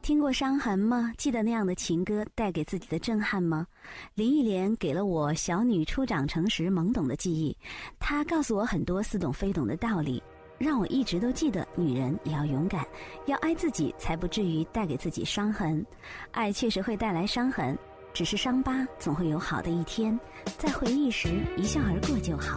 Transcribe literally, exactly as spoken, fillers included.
听过伤痕吗？记得那样的情歌带给自己的震撼吗？林忆莲给了我小女初长成时懵懂的记忆，她告诉我很多似懂非懂的道理，让我一直都记得女人也要勇敢，要爱自己，才不至于带给自己伤痕。爱确实会带来伤痕，只是伤疤总会有好的一天，在回忆时一笑而过就好。